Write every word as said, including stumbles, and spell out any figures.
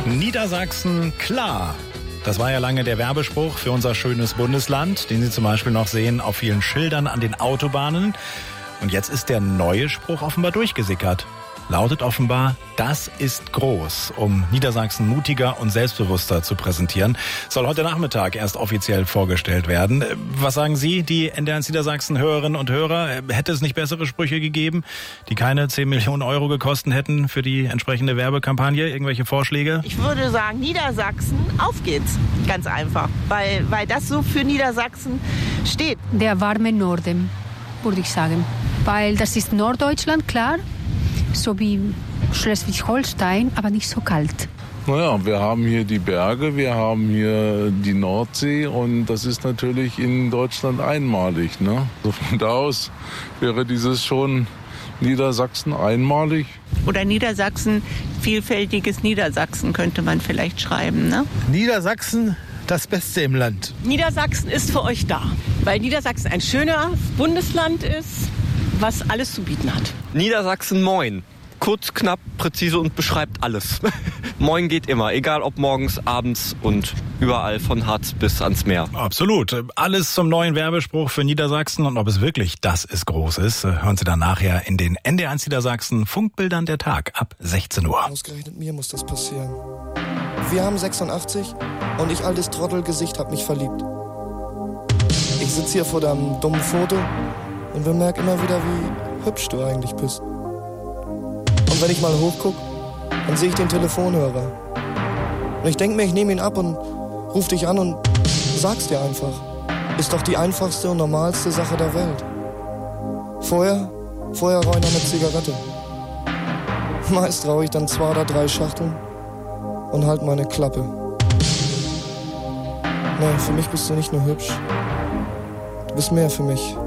Niedersachsen klar. Das war ja lange der Werbespruch für unser schönes Bundesland, den Sie zum Beispiel noch sehen auf vielen Schildern an den Autobahnen. Und jetzt ist der neue Spruch offenbar durchgesickert. Lautet offenbar, das ist groß, um Niedersachsen mutiger und selbstbewusster zu präsentieren. Soll heute Nachmittag erst offiziell vorgestellt werden. Was sagen Sie, die N D R eins Niedersachsen Hörerinnen und Hörer? Hätte es nicht bessere Sprüche gegeben, die keine zehn Millionen Euro gekostet hätten für die entsprechende Werbekampagne? Irgendwelche Vorschläge? Ich würde sagen, Niedersachsen, auf geht's. Ganz einfach, weil, weil das so für Niedersachsen steht. Der warme Norden, würde ich sagen. Weil das ist Norddeutschland, klar. So wie Schleswig-Holstein, aber nicht so kalt. Naja, wir haben hier die Berge, wir haben hier die Nordsee und das ist natürlich in Deutschland einmalig, ne? Also von da aus wäre dieses schon Niedersachsen einmalig. Oder Niedersachsen, vielfältiges Niedersachsen könnte man vielleicht schreiben, ne? Niedersachsen, das Beste im Land. Niedersachsen ist für euch da, weil Niedersachsen ein schöner Bundesland ist, was alles zu bieten hat. Niedersachsen moin. Kurz, knapp, präzise und beschreibt alles. Moin geht immer, egal ob morgens, abends und überall von Harz bis ans Meer. Absolut. Alles zum neuen Werbespruch für Niedersachsen und ob es wirklich das ist groß ist, hören Sie dann nachher in den N D R eins Niedersachsen Funkbildern der Tag ab sechzehn Uhr. Ausgerechnet mir muss das passieren. Wir haben sechsundachtzig und ich, altes Trottelgesicht, hab mich verliebt. Ich sitz hier vor deinem dummen Foto und bemerk immer wieder, wie hübsch du eigentlich bist. Und wenn ich mal hochguck, dann sehe ich den Telefonhörer. Und ich denk mir, ich nehme ihn ab und ruf dich an und sag's dir einfach. Ist doch die einfachste und normalste Sache der Welt. Vorher, vorher rauche ich noch eine Zigarette. Meist rauche ich dann zwei oder drei Schachteln und halt meine Klappe. Nee, für mich bist du nicht nur hübsch. Du bist mehr für mich.